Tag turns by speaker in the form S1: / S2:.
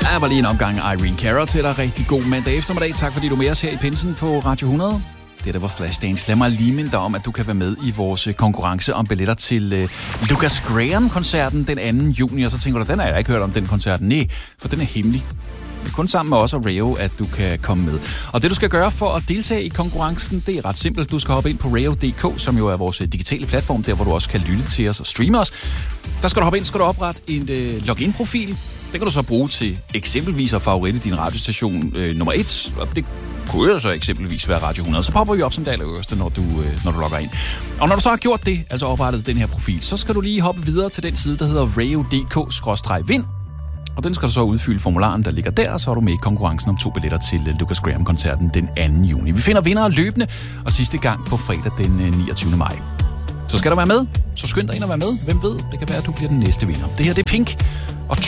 S1: Der var lige en omgang Irene Cara til dig. Rigtig god mandag eftermiddag. Tak fordi du er med os her i Pinsen på Radio 100. Det der var Flashdance. Lad mig lige minde dig om, at du kan være med i vores konkurrence om billetter til Lucas Graham-koncerten den 2. juni. Og så tænker du, den har jeg ikke hørt om, den koncert. Nej, for den er hemmelig. Det er kun sammen med os og Rayo, at du kan komme med. Og det, du skal gøre for at deltage i konkurrencen, det er ret simpelt. Du skal hoppe ind på rayo.dk, som jo er vores digitale platform, der hvor du også kan lytte til os og streame os. Der skal du hoppe ind, skal du oprette en login-profil. Det kan du så bruge til eksempelvis at favoritte din radiostation nummer 1, og det kunne jo så eksempelvis være Radio 100. Så popper vi op som det allerøverste, når du logger ind. Og når du så har gjort det, altså oprettet den her profil, så skal du lige hoppe videre til den side, der hedder rayo.dk/vind. Og den skal du så udfylde formularen, der ligger der, og så er du med i konkurrencen om 2 billetter til Lucas Graham-koncerten den 2. juni. Vi finder vindere løbende, og sidste gang på fredag den 29. maj. Så skal du være med. Så skynd dig ind og være med. Hvem ved, det kan være, at du bliver den næste vinder. Det her, det er Pink og